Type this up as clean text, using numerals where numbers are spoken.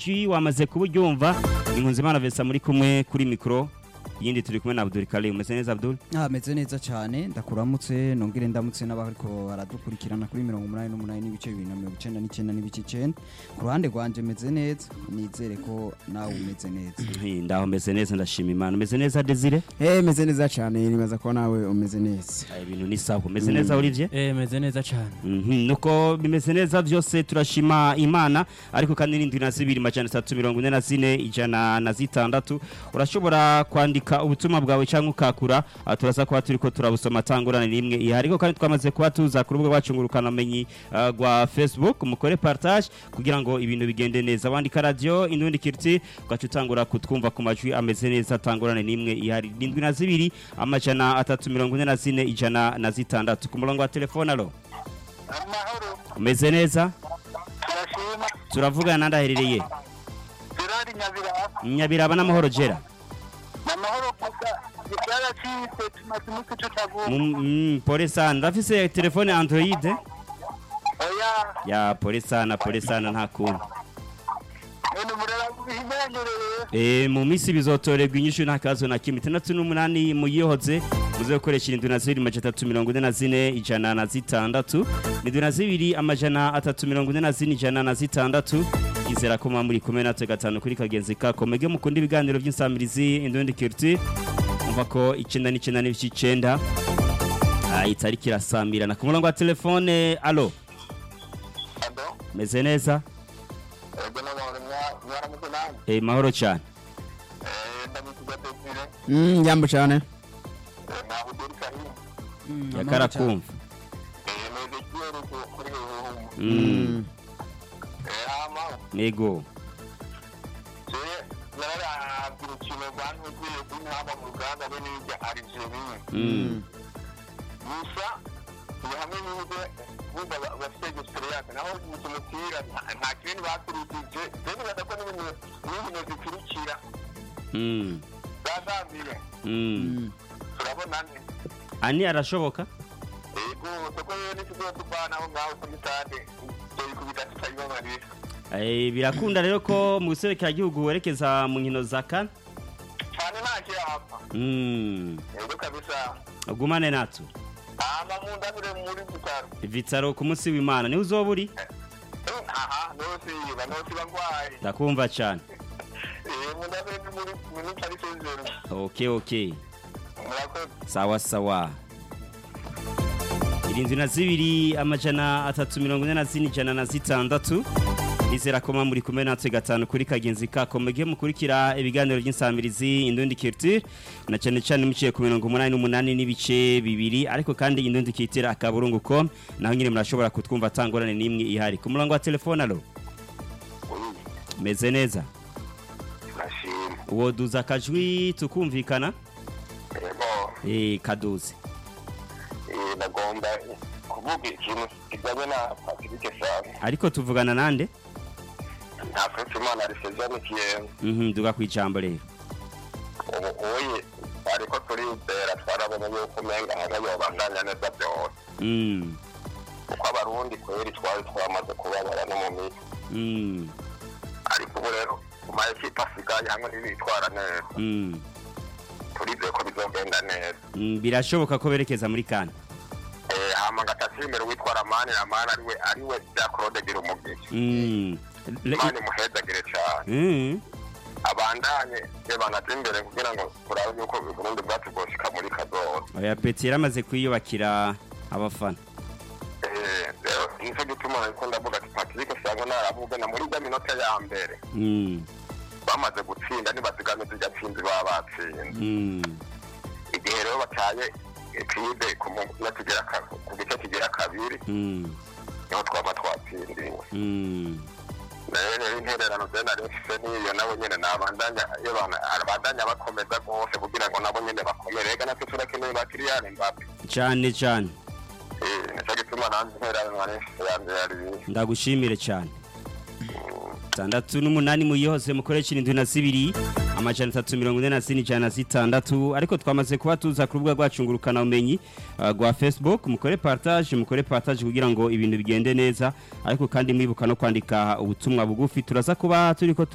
ijwi wamaze kuburyumva Inkunzimana Vesa muri kumwe kuri mikro yindi turi kumwe na Abdul Karim. Umeze neza Abdul? Meze neza cyane ndakuramutse nongere ndamutse n'abariko baradukurikirana kuri 88 n'ibice 299 n'ibice 9 ku ruhande rwanje meze neza nizere ko nawe umeze neza. Ndaho meze neza ndashima Imana. Umeze neza Desire? Meze neza cyane nibaza ko nawe umeze neza. Ibintu ni sawa. Umeze neza Olivier? Meze neza cyane. Nuko bimeze neza byose turashima Imana ariko kandi n'indwi na 2 ijana na zitandatu urashobora kwandika ubutumwa bwawe cyangwa ukakura turasa kuba turiko turabusoma tangurane rimwe ihariko kandi twamaze kuba tuza ku rubuga rwacu ngurukana menyi rwa Facebook mukore partage kugira ngo ibintu bigende neza wandika radio Indundi Kirti ugaca utangura kutwumva ku majwi ameze neza tangurane rimwe ihari 72 amajana 344 ijana na zitandatu ku murongo wa telefone alo Amahoro. Umeze neza Turashima. turavugana nandaherereye Gerard Nyabiraba. Nyabiraba n'amahoro Gera Amahoro gusa gitara cyise tumazimuko tutavuga. Pole sana ndafise telefone Android Oya. ya pole sana nta kuntu None murara bihimenyereye. mu misi bizotorerwa inyishu nta kazo na kimwe 68 muyihoze muze gukoresha 7344 ijana na zitandatu 72 amajana 344 ijana na zitandatu izera ko muri kumwe natwe gatanu kuri kagenzi kako mege mukunda ibiganiro by'insamirizi Indundi Kirti umva ko 99 itariki irasambira na ku murongo wa telefone alo Ado. meze neza Ego n'amahoro mwaramutse namwe. mahoro cyane Ndamutse Desire. Jambo cyane. Na Abdul Karim. yakarakumva Meze kiyero kuri ubu. Ama. nego Narabirukino bantu ugiye kuntaba mu Rwanda be n'ijya Algeria. Gusa hamwe n'ubwo bumva bafite experience naho umupira nta kintu bakurikije rero badakora n'ibintu bikurikira bazambire turabona nde ani arashoboka yego soko yo n'ikigo tubana aho ngaho kuri stade cyo kubita tutayibabarira birakunda rero ko mu guserekera igihugu werekeza mu nkino za kan cyane nta cyapa yego kabisa ugumane natwe mundabire muri Vitaro. Vitaro ku munsi w'Imana ni uzoburi? Aha, nosi bangwaye. Ndakumva cyane. Mundabire muri Paris Saint-Germain. Okay. Murakoze. Sawa. 72 amajana 344 ijana na zitandatu izera ko muri kumwe natwe gatanu kuri kagenzi kako mege mukurikira ibiganiro by'insamirizi Indundi Kirti na cyane muciye ku 88 n'ibice 2 ariko kandi Indundi Kirti akaburungu.com naho nyine murashobora kutwumva tangorane nimwe ihari ku murongo wa telefone alo meze neza Nashim. uwo duza kajwi tukumvikana Yego. Kaduze Nagomba kuvuga ikintu kijyanye na Patrick Sane. ariko tuvugana nande Nta Imana risezerano kiyenga. Duga kwijambo rero Oye ariko turi bera twarabona yuko menga hagayo bandanya neza byose. Uko abarundi kweri twamaze kubabara no mu miti. Ariko rero umaye kitasigaye hamwe n'ibitwara neza. Turize ko bizogenda neza. Birashoboka ko berekeza muri kana hama gatasimero witwara amani ariwe bya Claude gira umugisha. Mani muhezagire cyane. Abandanye banaje imbere kugira ngo turabe yuko Burundi bwacu bwoshika muri kazoza. Oya Peti yaramaze kwiyubakira abafana. Rero nicyo gituma ko ndavuga ati Patrick Sane naravuga na muri minota ya mbere. Bamaze gutsinda nibasiganiza gatsinzi babatsinze. Igihe rero bataye ekibe ku gice kigera kabiri. Niho twaba twatsindiwe. Rero intererano zena rifise niyo nabo nyene nabandanya bakomeza gose kugira ngo nabo nyene bakomere rega natwe turakeneye bakiriyane Mbappe cyane nicyo gituma nanjye intererano yanjye yari ndagushimire cyane 68 muyihose mukoresha 72 amajana 344 ijana zitandatu ariko twamaze kuba tuza ku rubuga rwacu ngurukana umenyi rwa Facebook mukore partage kugira ngo ibintu bigende neza ariko kandi mwibuka no kwandika ubutumwa bugufi turaza kuba turiko